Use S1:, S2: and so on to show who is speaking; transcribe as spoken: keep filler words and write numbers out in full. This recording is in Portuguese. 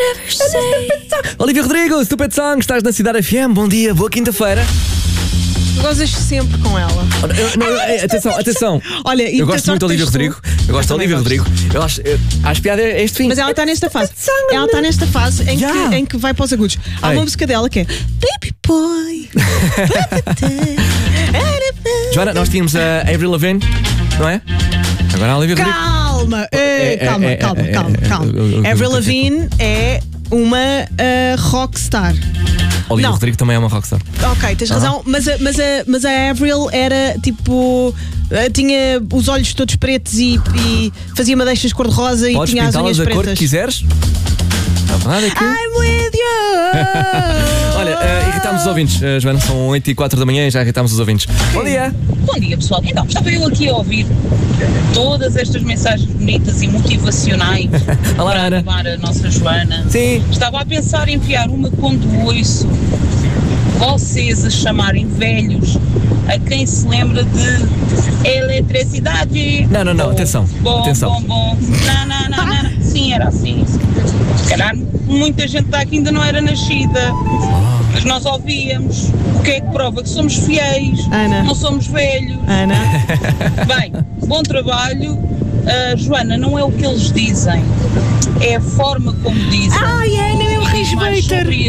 S1: Olivia Rodrigo, Stupid Song, estás na Cidade F M. Bom dia, boa quinta-feira.
S2: Gozas sempre com ela.
S1: Eu, não, eu, atenção, atenção.
S2: Olha, e
S1: eu gosto muito de Olivia Rodrigo. Eu gosto de Olivia Rodrigo. Eu acho, eu, acho piada é este fim.
S2: Mas ela está nesta fase. Ela está nesta fase em,
S1: Yeah.
S2: que, em que vai para os agudos. Há
S1: Ai.
S2: uma música dela que é Baby Boy.
S1: Joana, nós tínhamos a Avril Lavigne, não é? Agora a Olivia Rodrigo.
S2: Calma, eh,
S1: É, é,
S2: calma,
S1: é,
S2: calma,
S1: é,
S2: calma,
S1: é,
S2: calma.
S1: é, é, é,
S2: Avril
S1: é,
S2: Lavigne é uma uh, rockstar.
S1: Olivia
S2: Não.
S1: Rodrigo também é uma rockstar.
S2: Ok, tens razão, mas a, mas, a, mas a Avril era tipo. eh, Tinha os olhos todos pretos e, e fazia madeixas cor-de-rosa e
S1: Podes
S2: tinha as
S1: pintá-las
S2: unhas
S1: da cor que
S2: pretas.
S1: quiseres. A verdade é que.
S2: I'm with you.
S1: Olha, uh, irritámos os ouvintes, uh, Joana, são oito e quatro da manhã e já irritámos os ouvintes. Bom dia!
S3: Bom dia, pessoal. Então, estava eu aqui a ouvir todas estas mensagens bonitas e motivacionais
S1: Olá,
S3: para
S1: Ana.
S3: animar a nossa Joana.
S1: Sim.
S3: Estava a pensar em enviar uma quando ouço vocês a chamarem velhos a quem se lembra de eletricidade.
S1: Não, não, não,
S3: Bom,
S1: atenção,
S3: Bom,
S1: atenção.
S3: bom, bom. Não, não, não, não, não. Sim, era assim. Se calhar muita gente daqui ainda não era nascida. Mas nós ouvíamos. O que é que prova que somos fiéis?
S2: Ana.
S3: Não somos velhos.
S2: Ana,
S3: Bem, bom trabalho. Uh, Joana, não é o que eles dizem, é a forma como dizem.
S2: ai Ana, é um
S3: E diz mais
S2: respeiter.
S3: sobre